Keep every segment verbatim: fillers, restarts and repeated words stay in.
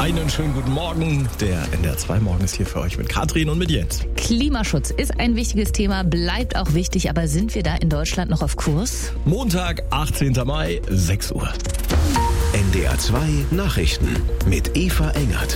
Einen schönen guten Morgen. Der N D R zwei Morgen ist hier für euch mit Katrin und mit Jens. Klimaschutz ist ein wichtiges Thema, bleibt auch wichtig, aber sind wir da in Deutschland noch auf Kurs? Montag, achtzehnten Mai, sechs Uhr. N D R zwei Nachrichten mit Eva Engert.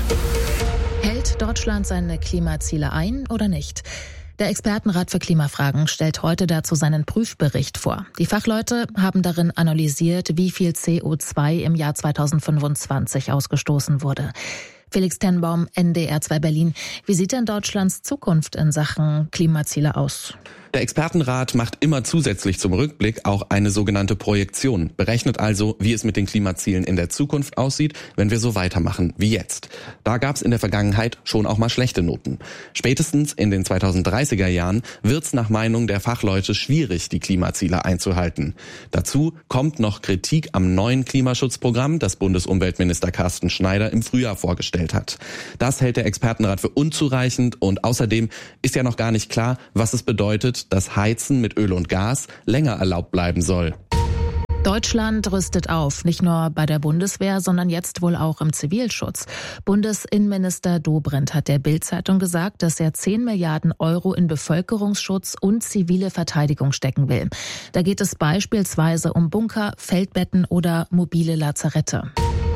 Hält Deutschland seine Klimaziele ein oder nicht? Der Expertenrat für Klimafragen stellt heute dazu seinen Prüfbericht vor. Die Fachleute haben darin analysiert, wie viel C O zwei im Jahr zweitausendfünfundzwanzig ausgestoßen wurde. Felix Tenbaum, N D R zwei Berlin. Wie sieht denn Deutschlands Zukunft in Sachen Klimaziele aus? Der Expertenrat macht immer zusätzlich zum Rückblick auch eine sogenannte Projektion, berechnet also, wie es mit den Klimazielen in der Zukunft aussieht, wenn wir so weitermachen wie jetzt. Da gab es in der Vergangenheit schon auch mal schlechte Noten. Spätestens in den zweitausenddreißiger Jahren wird es nach Meinung der Fachleute schwierig, die Klimaziele einzuhalten. Dazu kommt noch Kritik am neuen Klimaschutzprogramm, das Bundesumweltminister Carsten Schneider im Frühjahr vorgestellt hat. Das hält der Expertenrat für unzureichend und außerdem ist ja noch gar nicht klar, was es bedeutet, dass Heizen mit Öl und Gas länger erlaubt bleiben soll. Deutschland rüstet auf, nicht nur bei der Bundeswehr, sondern jetzt wohl auch im Zivilschutz. Bundesinnenminister Dobrindt hat der Bild-Zeitung gesagt, dass er zehn Milliarden Euro in Bevölkerungsschutz und zivile Verteidigung stecken will. Da geht es beispielsweise um Bunker, Feldbetten oder mobile Lazarette.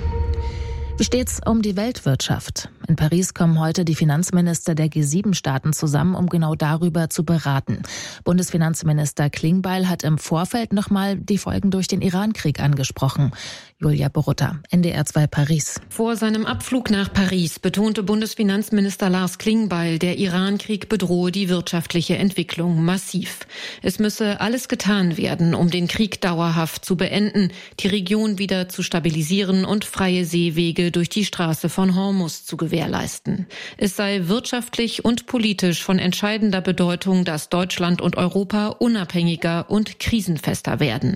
Wie steht's um die Weltwirtschaft? In Paris kommen heute die Finanzminister der G sieben Staaten zusammen, um genau darüber zu beraten. Bundesfinanzminister Klingbeil hat im Vorfeld nochmal die Folgen durch den Irankrieg angesprochen. Julia Borutta, N D R zwei Paris. Vor seinem Abflug nach Paris betonte Bundesfinanzminister Lars Klingbeil, der Irankrieg bedrohe die wirtschaftliche Entwicklung massiv. Es müsse alles getan werden, um den Krieg dauerhaft zu beenden, die Region wieder zu stabilisieren und freie Seewege durch die Straße von Hormuz zu gewährleisten. Es sei wirtschaftlich und politisch von entscheidender Bedeutung, dass Deutschland und Europa unabhängiger und krisenfester werden.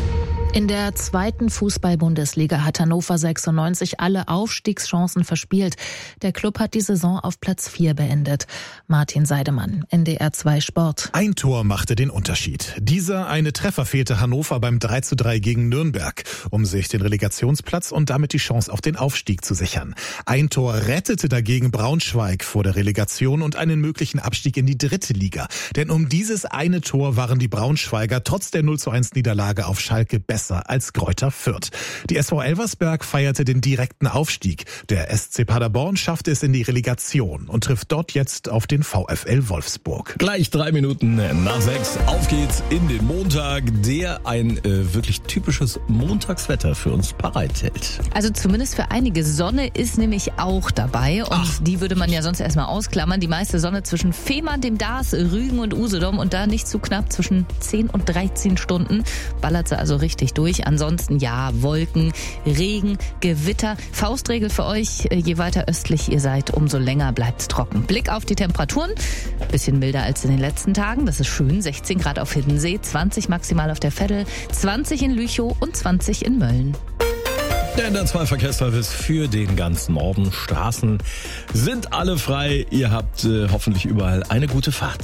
In der zweiten Fußball-Bundesliga hat Hannover sechsundneunzig alle Aufstiegschancen verspielt. Der Klub hat die Saison auf Platz vier beendet. Martin Seidemann, N D R zwei Sport. Ein Tor machte den Unterschied. Dieser eine Treffer fehlte Hannover beim drei zu drei gegen Nürnberg, um sich den Relegationsplatz und damit die Chance auf den Aufstieg zu sichern. Ein Tor rettete dagegen Braunschweig vor der Relegation und einen möglichen Abstieg in die dritte Liga. Denn um dieses eine Tor waren die Braunschweiger trotz der null zu eins Niederlage auf Schalke besser als Greuther Fürth. Die S V Elversberg feierte den direkten Aufstieg. Der S C Paderborn schaffte es in die Relegation und trifft dort jetzt auf den VfL Wolfsburg. Gleich drei Minuten nach sechs. Auf geht's in den Montag, der ein äh, wirklich typisches Montagswetter für uns bereithält. Also zumindest für einige. Sonne ist nämlich auch dabei und Ach. die würde man ja sonst erstmal ausklammern. Die meiste Sonne zwischen Fehmarn, dem Darß, Rügen und Usedom und da nicht zu knapp zwischen zehn und dreizehn Stunden. Ballert sie also richtig durch. Ansonsten ja, Wolken, Regen, Gewitter. Faustregel für euch, je weiter östlich ihr seid, umso länger bleibt's trocken. Blick auf die Temperaturen. Bisschen milder als in den letzten Tagen. Das ist schön. sechzehn Grad auf Hiddensee, zwanzig maximal auf der Veddel, zwanzig in Lüchow und zwanzig in Mölln. Der N D R zwei Verkehrsservice für den ganzen Norden. Straßen sind alle frei. Ihr habt äh, hoffentlich überall eine gute Fahrt.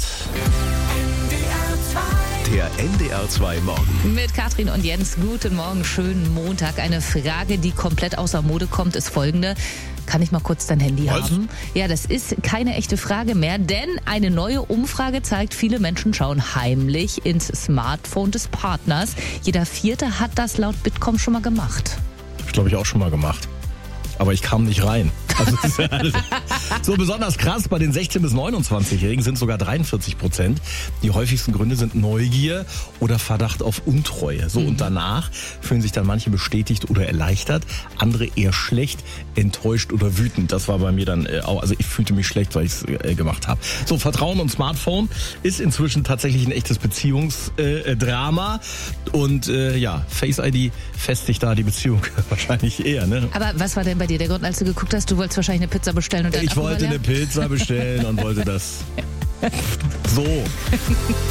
Der N D R zwei Morgen. Mit Katrin und Jens, guten Morgen, schönen Montag. Eine Frage, die komplett außer Mode kommt, ist folgende. Kann ich mal kurz dein Handy Was? haben? Ja, das ist keine echte Frage mehr, denn eine neue Umfrage zeigt, viele Menschen schauen heimlich ins Smartphone des Partners. Jeder Vierte hat das laut Bitkom schon mal gemacht. Hab ich glaube ich auch schon mal gemacht. Aber ich kam nicht rein. Also das ist ja alles so besonders krass. Bei den sechzehn- bis neunundzwanzigjährigen sind sogar dreiundvierzig Prozent. Die häufigsten Gründe sind Neugier oder Verdacht auf Untreue. So, mhm. Und danach fühlen sich dann manche bestätigt oder erleichtert, andere eher schlecht, enttäuscht oder wütend. Das war bei mir dann äh, auch, also ich fühlte mich schlecht, weil ich es äh, gemacht habe. So, Vertrauen und Smartphone ist inzwischen tatsächlich ein echtes Beziehungsdrama. Äh, und äh, ja, Face I D festigt da die Beziehung wahrscheinlich eher. Ne? Aber was war denn bei dir der Grund, als du geguckt hast? Du wolltest wahrscheinlich eine Pizza bestellen und dann Ich wollte eine Pizza bestellen und wollte das so.